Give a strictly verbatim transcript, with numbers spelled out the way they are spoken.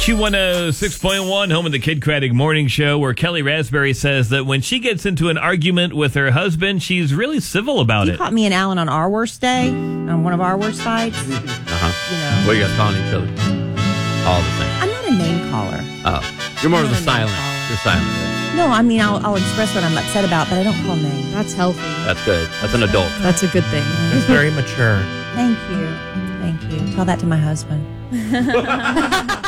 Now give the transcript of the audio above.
Q one oh six point one, home of the Kid Craddock Morning Show, where Kelly Raspberry says that when she gets into an argument with her husband, she's really civil about you it. caught me and Alan on our worst day, on one of our worst fights. Uh-huh. You know. What are you guys calling each other? All the same. I'm not a name caller. Oh. You're more I'm of the not a name silent. caller. You're silent. Right? No, I mean, I'll, I'll express what I'm upset about, but I don't call names. That's healthy. That's good. That's an adult. That's a good thing. It's very mature. Thank you. Thank you. Tell that to my husband.